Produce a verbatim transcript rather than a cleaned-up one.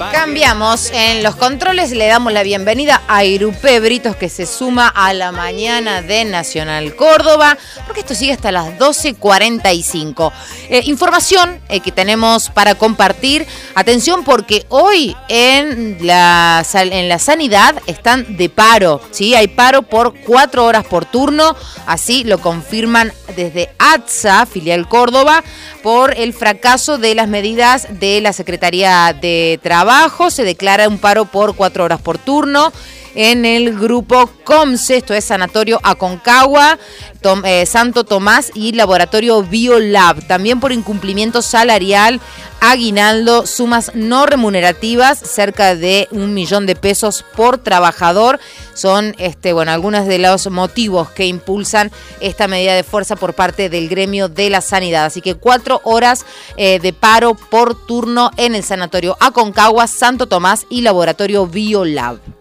Cambiamos en los controles, le damos la bienvenida a Irupé Britos, que se suma a la mañana de Nacional Córdoba, porque esto sigue hasta las doce cuarenta y cinco. Eh, información eh, que tenemos para compartir. Atención, porque hoy en la, en la sanidad están de paro, ¿sí? Hay paro por cuatro horas por turno, así lo confirman desde ATSA, filial Córdoba, por el fracaso de las medidas de la Secretaría de Trabajo. Se declara un paro por cuatro horas por turno en el grupo COMSE, esto es Sanatorio Aconcagua, Tom, eh, Santo Tomás y Laboratorio Biolab. También por incumplimiento salarial, aguinaldo, sumas no remunerativas, cerca de un millón de pesos por trabajador. Son este, bueno, algunos de los motivos que impulsan esta medida de fuerza por parte del gremio de la sanidad. Así que cuatro horas eh, de paro por turno en el Sanatorio Aconcagua, Santo Tomás y Laboratorio Biolab.